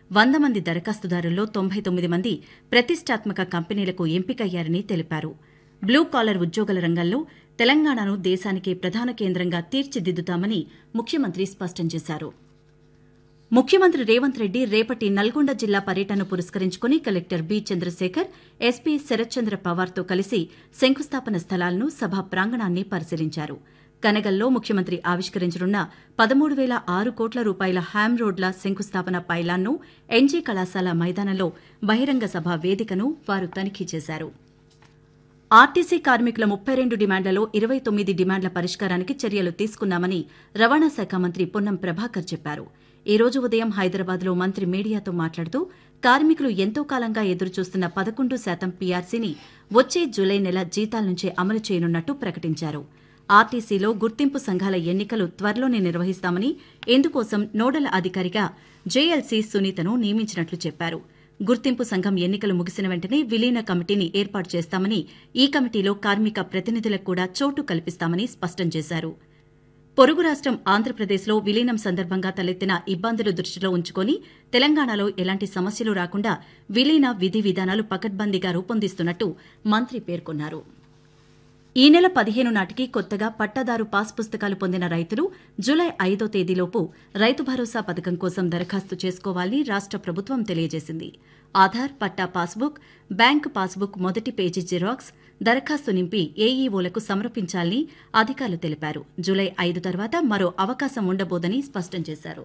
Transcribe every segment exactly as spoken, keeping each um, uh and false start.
వంద మంది దరఖాస్తుదారుల్లో తొంభై తొమ్మిది మంది ప్రతిష్టాత్మక కంపెనీలకు ఎంపికయ్యారని తెలిపారు. బ్లూ కాలర్ ఉద్యోగుల రంగంలో తెలంగాణను దేశానికే ప్రధాన కేంద్రంగా తీర్చిదిద్దుతామని ముఖ్యమంత్రి స్పష్టం చేశారు. ముఖ్యమంత్రి రేవంత్ రెడ్డి రేపటి నల్గొండ జిల్లా పర్యటనను పురస్కరించుకుని collector B Chandrasekhar, SP Sarathchandra పవార్తో కలిసి శంకుస్థాపన స్థలాలను సభా ప్రాంగణాన్ని పరిశీలించారు. కనగల్లో ముఖ్యమంత్రి ఆవిష్కరించనున్న పదమూడు వేల ఆరు కోట్ల రూపాయల హ్యామ్ రోడ్ల శంకుస్థాపన పైలాన్ను ఎన్జీ కళాశాల మైదానంలో బహిరంగ సభ వేదికను వారు తనిఖీ చేశారు. ఆర్టీసీ కార్మికుల ముప్పై రెండు డిమాండ్లలో ఇరవై తొమ్మిది డిమాండ్ల పరిష్కారానికి చర్యలు తీసుకున్నామని రవాణా శాఖ మంత్రి పొన్నం ప్రభాకర్ చెప్పారు. ఈ రోజు ఉదయం హైదరాబాద్లో మంత్రి మీడియాతో మాట్లాడుతూ కార్మికులు ఎంతో కాలంగా ఎదురుచూస్తున్న పదకొండు శాతం పీఆర్సీని వచ్చే జూలై నెల జీతాల నుంచే అమలు చేయనున్నట్టు ప్రకటించారు. ఆర్టీసీలో గుర్తింపు సంఘాల ఎన్నికలు త్వరలోనే నిర్వహిస్తామని, ఇందుకోసం నోడల్ అధికారిగా జేఎల్సీ సునీతను నియమించినట్లు చెప్పారు. గుర్తింపు సంఘం ఎన్నికలు ముగిసిన వెంటనే విలీన కమిటీని ఏర్పాటు చేస్తామని, ఈ కమిటీలో కార్మిక ప్రతినిధులకు కూడా చోటు కల్పిస్తామని స్పష్టం చేశారు. పొరుగు రాష్టం ఆంధ్రప్రదేశ్లో విలీనం సందర్భంగా తలెత్తిన ఇబ్బందులు దృష్టిలో ఉంచుకుని తెలంగాణలో ఎలాంటి సమస్యలు రాకుండా విలీన విధి విధానాలు పకడ్బందీగా రూపొందిస్తున్నట్టు మంత్రి పేర్కొన్నారు. ఈ నెల పదిహేను నాటికి కొత్తగా పట్టాదారు పాస్ పుస్తకాలు పొందిన రైతులు జూలై ఐదో తేదీలోపు రైతు భరోసా పథకం కోసం దరఖాస్తు చేసుకోవాలని రాష్ట ప్రభుత్వం తెలియజేసింది. ఆధార్, పట్టా పాస్బుక్, బ్యాంకు పాస్బుక్ మొదటి పేజీ జిరాక్స్, దరఖాస్తు నింపి ఏఈఓలకు సమర్పించాలని అధికారులు తెలిపారు. జూలై ఐదు తర్వాత మరో అవకాశం ఉండబోదని స్పష్టం చేశారు.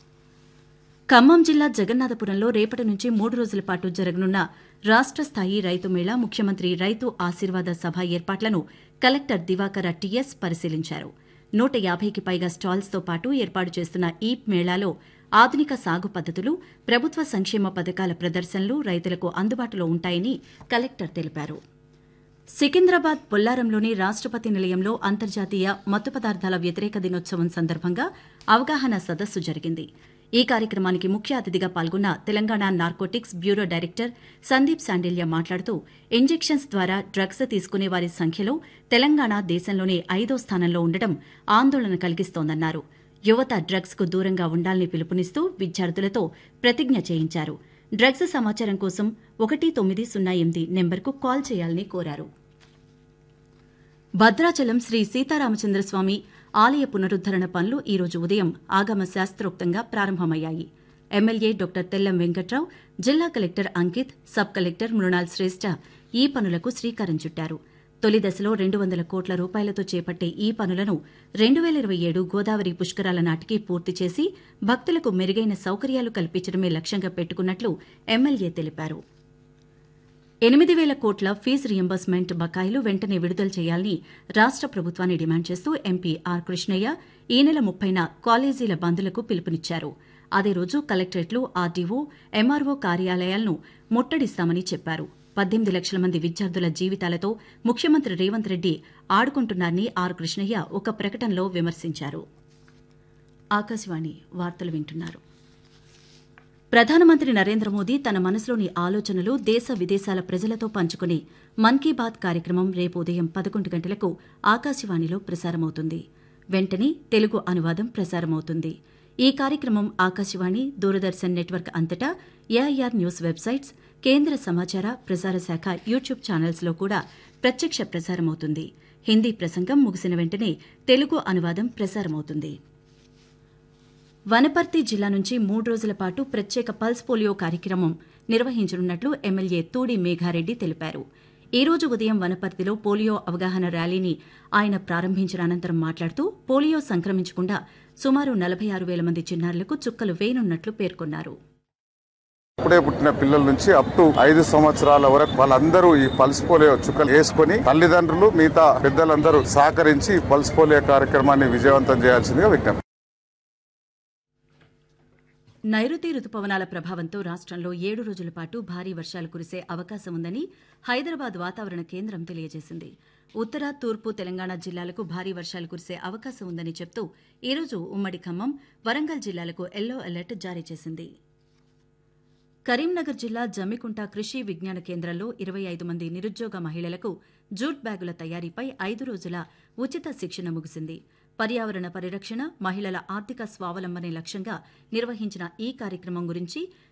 ఖమ్మం జిల్లా జగన్నాథపురంలో రేపటి నుంచి మూడు రోజుల పాటు జరగనున్న రాష్ట స్థాయి రైతు మేళా, ముఖ్యమంత్రి రైతు ఆశీర్వాద సభ ఏర్పాట్లను కలెక్టర్ దివాకర టీఎస్ పరిశీలించారు. నూట యాభైకి పైగా స్టాల్స్తో పాటు ఏర్పాటు చేస్తున్న ఈ మేళాలో ఆధునిక సాగు పద్దతులు, ప్రభుత్వ సంక్షేమ పథకాల ప్రదర్శనలు రైతులకు అందుబాటులో ఉంటాయని కలెక్టర్ తెలిపారు. సికింద్రాబాద్ బొల్లారంలోని రాష్టపతి నిలయంలో అంతర్జాతీయ మత్తు పదార్థాల వ్యతిరేక దినోత్సవం సందర్భంగా అవగాహన సదస్సు జరిగింది. ఈ కార్యక్రమానికి ముఖ్య అతిథిగా పాల్గొన్న Telangana narcotics bureau director Sandeep Shandilya మాట్లాడుతూ ఇంజెక్షన్స్ ద్వారా డ్రగ్స్ తీసుకునే వారి సంఖ్యలో తెలంగాణ దేశంలోనే ఐదో స్థానంలో ఉండడం ఆందోళన కలిగిస్తోందన్నారు. యువత డ్రగ్స్ కు దూరంగా ఉండాలని పిలుపునిస్తూ విద్యార్థులతో ప్రతిజ్ఞ చేయించారు. డ్రగ్స్ సమాచారం కోసం ఒకటి తొమ్మిది సున్నా ఎనిమిది నెంబర్కు కాల్ చేయాలని కోరారు. భద్రాచలం శ్రీ సీతారామచంద్రస్వామి ఆలయ పునరుద్దరణ పనులు ఈ రోజు ఉదయం ఆగమ శాస్త్రోక్తంగా ప్రారంభమయ్యాయి. ఎమ్మెల్యే డాక్టర్ తెల్లం వెంకట్రావు, జిల్లా collector Ankit, sub collector Mrunal శ్రేష్ఠ ఈ పనులకు శ్రీకారం చుట్టారు. తొలి దశలో రెండు వందల కోట్ల రూపాయలతో చేపట్టే ఈ పనులను రెండు వేల ఇరవై ఏడు గోదావరి పుష్కరాల నాటికి పూర్తి చేసి భక్తులకు మెరుగైన సౌకర్యాలు కల్పించడమే లక్ష్యంగా పెట్టుకున్నట్లు ఎమ్మెల్యే తెలిపారు. ఎనిమిది వేల కోట్ల ఫీజు రియంబర్స్మెంట్ బకాయిలు వెంటనే విడుదల చేయాలని రాష్ట ప్రభుత్వాన్ని డిమాండ్ చేస్తూ ఎంపీ ఆర్ కృష్ణయ్య ఈ నెల ముప్పైన కాలేజీల బందులకు పిలుపునిచ్చారు. అదే రోజు కలెక్టరేట్లు, ఆర్డీఓ, ఎంఆర్ఓ కార్యాలయాలను ముట్టడిస్తామని చెప్పారు. పద్దెనిమిది లక్షల మంది విద్యార్థుల జీవితాలతో ముఖ్యమంత్రి రేవంత్ రెడ్డి ఆడుకుంటున్నారని ఆర్ కృష్ణయ్య ఒక ప్రకటనలో విమర్శించారు. ఆకాశవాణి వార్తలు వింటున్నారు. ప్రధానమంత్రి నరేంద్ర మోదీ తన మనసులోని ఆలోచనలు దేశ విదేశాల ప్రజలతో పంచుకునే మన్ కీ బాత్ కార్యక్రమం రేపు ఉదయం పదకొండు గంటలకు ఆకాశవాణిలో ప్రసారమవుతుంది. వెంటనే తెలుగు అనువాదం ప్రసారమవుతుంది. ఈ కార్యక్రమం ఆకాశవాణి, దూరదర్శన్ నెట్వర్క్ అంతటా ఏఐఆర్ న్యూస్ వెబ్సైట్స్, కేంద్ర సమాచార ప్రసార శాఖ యూట్యూబ్ ఛానల్స్లో కూడా ప్రత్యక్ష ప్రసారమవుతుంది. హిందీ ప్రసంగం ముగిసిన వెంటనే తెలుగు అనువాదం ప్రసారమవుతుంది. వనపర్తి జిల్లా నుంచి మూడు రోజుల పాటు ప్రత్యేక పల్స్ పోలియో కార్యక్రమం నిర్వహించనున్నట్లు ఎమ్మెల్యే తూడి మేఘారెడ్డి తెలిపారు. ఈ రోజు ఉదయం వనపర్తిలో పోలియో అవగాహన ర్యాలీని ఆయన ప్రారంభించిన అనంతరం మాట్లాడుతూ పోలియో సంక్రమించకుండా సుమారు నలభై ఆరు వేల మంది చిన్నారులకు చుక్కలు వేయనున్నట్లు పేర్కొన్నారు. ఇప్పుడే పుట్టిన పిల్లల నుంచి అప్ టు ఐదు సంవత్సరాల వరకు వాళ్ళందరూ ఈ పల్స్ పోలియో చుక్కలు వేసుకుని తల్లిదండ్రులు, మిగతా పెద్దలందరూ సహకరించి పల్స్ పోలియో కార్యక్రమాన్ని విజయవంతం చేయాల్సిందిగా విజ్ఞప్తి. నైరుతి రుతుపవనాల ప్రభావంతో రాష్టంలో ఏడు రోజుల పాటు భారీ వర్షాలు కురిసే అవకాశం ఉందని హైదరాబాద్ వాతావరణ కేంద్రం తెలియజేసింది. ఉత్తర, తూర్పు తెలంగాణ జిల్లాలకు భారీ వర్షాలు కురిసే అవకాశం ఉందని చెప్తూ ఈ రోజు ఉమ్మడి ఖమ్మం, వరంగల్ జిల్లాలకు ఎల్లో అలర్ట్ జారీ చేసింది. కరీంనగర్ జిల్లా జమ్మికుంట కృషి విజ్ఞాన కేంద్రంలో ఇరవై ఐదు మంది నిరుద్యోగ మహిళలకు జూట్ బ్యాగుల తయారీపై ఐదు రోజుల ఉచిత శిక్షణ ముగిసింది. పర్యావరణ పరిరక్షణ, మహిళల ఆర్థిక స్వావలంబనే లక్ష్యంగా నిర్వహించిన ఈ కార్యక్రమం గురించి